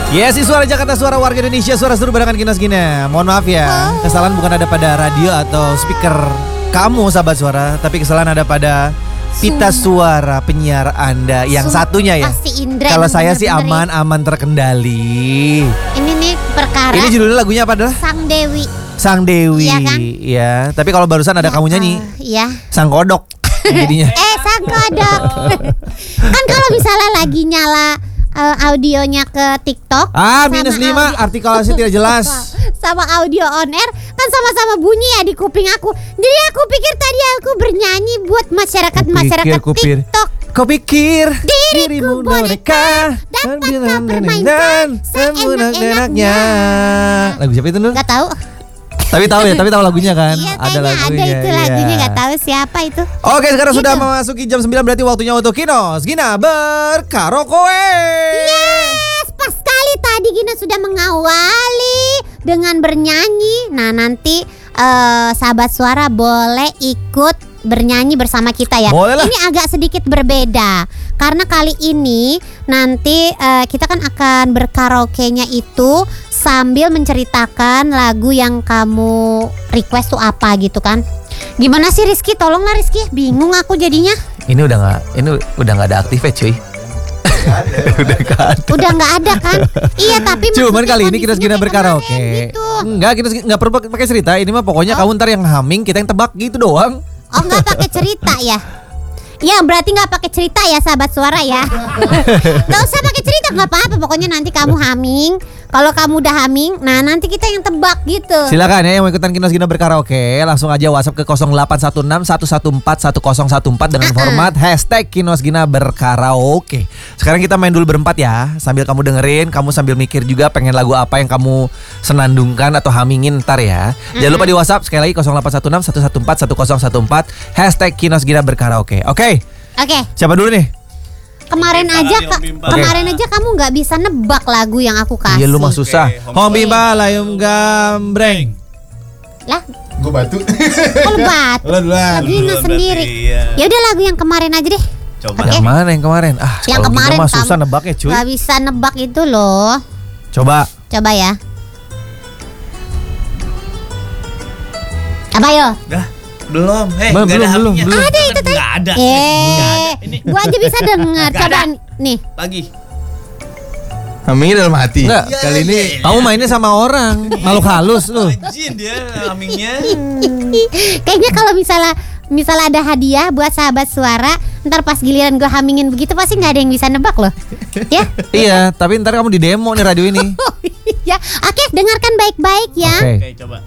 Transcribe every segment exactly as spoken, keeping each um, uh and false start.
Yes, suara Jakarta, suara warga Indonesia, suara seru barengan Kinos Gina. Mohon maaf ya, kesalahan bukan ada pada radio atau speaker kamu sahabat suara, tapi kesalahan ada pada pita suara penyiar Anda yang Sumpah satunya ya. Kalau saya sih aman, ya. aman terkendali. Ini nih perkara. Ini judulnya lagunya apa adalah? Sang Dewi. Sang Dewi. Iya kan? Ya, tapi kalau barusan ada ya, kamu nyanyi. Uh, iya. Sang Kodok. Jadinya. eh, Sang Kodok. Kan kalau misalnya lagi nyala uh, audionya ke TikTok. Ah, minus lima, artikulasi tidak jelas. Sama audio on air kan sama-sama bunyi ya di kuping aku. Jadi aku pikir tadi aku bernyanyi buat masyarakat-masyarakat TikTok. Kau pikir diriku boneka dapat kau permainkan seenak-enaknya. Lagu siapa itu, Nur? Gak tahu. Tapi tahu ya, tapi tahu lagunya kan? Iya, ada lagunya. Ada itu lagunya, iya. Gak tahu siapa itu. Oke, sekarang gitu. Sudah memasuki jam sembilan, berarti waktunya untuk Kinos Gina berkaraoke. Yes, pas sekali tadi Gina sudah mengawali dengan bernyanyi. Nah, nanti uh, sahabat suara boleh ikut bernyanyi bersama kita ya. Bolehlah. Ini agak sedikit berbeda karena kali ini nanti uh, kita kan akan berkaraoke-nya itu sambil menceritakan lagu yang kamu request tuh apa gitu kan. Gimana sih Rizky? Tolonglah Rizky, bingung aku jadinya. Ini udah nggak, ini udah nggak ada aktifnya cuy. udah gak ada. Udah nggak ada kan? Iya tapi cuman kali ini kita Gina berkaraoke. Gitu. Enggak, kita nggak perlu pakai cerita. Ini mah pokoknya oh. kamu ntar yang humming, kita yang tebak gitu doang. Oh, nggak pakai cerita ya? Ya berarti nggak pakai cerita ya sahabat suara ya. Nggak usah pakai cerita, nggak apa-apa. Pokoknya nanti kamu humming. Kalau kamu udah humming, nah nanti kita yang tebak gitu. Silakan ya yang mau ikutan Kinos Gina berkaraoke, langsung aja WhatsApp ke nol delapan satu enam satu satu empat satu nol satu empat dengan uh-uh. format hashtag Kinos Gina berkaraoke. Sekarang kita main dulu berempat ya. Sambil kamu dengerin, kamu sambil mikir juga pengen lagu apa yang kamu senandungkan atau hummingin ntar ya. Uh-huh. Jangan lupa di WhatsApp sekali lagi nol delapan satu enam satu satu empat satu nol satu empat hashtag Kinos Gina berkaraoke. Oke? Okay? Oke. Okay. Siapa dulu nih? Kemarin aja ka, kemarin aja kamu nggak bisa nebak lagu yang aku kasih. Iya lu mah susah. Okay, Hom Bimba layum gambreng. Lah, gue batu. Oh, lu batu. Lagunya sendiri. Ya udah lagu yang kemarin aja deh. Coba. Okay. Yang mana yang kemarin? Ah, yang kemarin gitu mah susah nebaknya cuy. Gak bisa nebak itu loh. Coba. Coba ya. Apa yo? Dah. Belum, eh, belum, belum, belum, belum. Ada itu tadi. Nggak ada. Eh, gua aja bisa dengar. Coba nih. Lagi. Humming dalam hati. Enggak, ya, kali ini ya, kamu mainnya sama orang, makhluk halus lu. Jin dia hummingnya. Kayaknya kalau misalnya misalnya ada hadiah buat sahabat suara, ntar pas giliran gua hummingin begitu pasti nggak ada yang bisa nebak loh. Ya? Iya, tapi ntar kamu di demo nih radio ini. Ya, oke, dengarkan baik-baik ya. Oke. Oke, coba.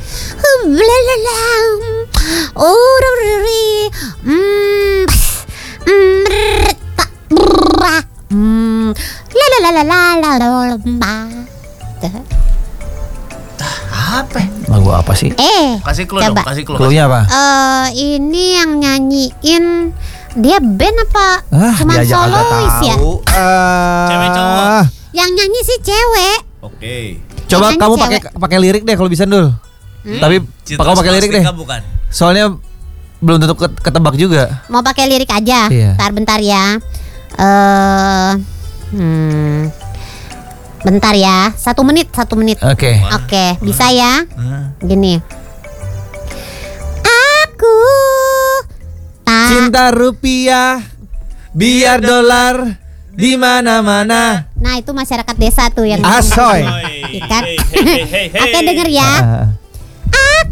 Apa? Lagu apa sih? Eh, kasih clue coba. dong, kasih clue. Clue-nya apa? Uh, ini yang nyanyiin dia band apa? Ah, cuma solois ya? Uh, Cewek cowok. Yang nyanyi sih cewek. Oke. Okay. Coba yang kamu pakai pakai lirik deh kalau bisa Dul. Hmm? Tapi kamu pakai lirik deh. Bukan. Soalnya belum tentu ketebak juga. Mau pakai lirik aja. Iya. Bentar bentar ya. Eh, uh, hmm, bentar ya. Satu menit, satu menit. Oke. Okay. Oke, okay, bisa ya. Gini. Aku tak cinta rupiah, biar dolar di mana-mana. Nah itu masyarakat desa tuh yang asoy. Kan? Oke denger ya.